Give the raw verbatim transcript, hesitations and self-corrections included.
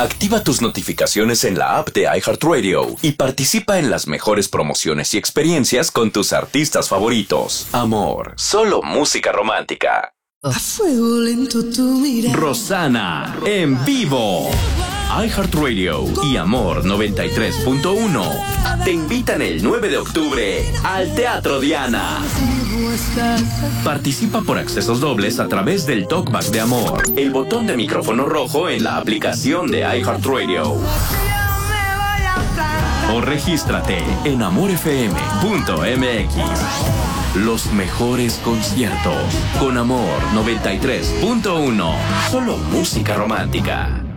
Activa tus notificaciones en la app de iHeartRadio y participa en las mejores promociones y experiencias con tus artistas favoritos. Amor, solo música romántica. A fuego lento tu mirada. Rosana, en vivo. iHeartRadio y Amor noventa y tres punto uno te invitan el nueve de octubre al Teatro Diana. Participa por accesos dobles a través del Talkback de Amor, el botón de micrófono rojo en la aplicación de iHeartRadio. O regístrate en amor f m punto m x. Los mejores conciertos con Amor noventa y tres punto uno. Solo música romántica.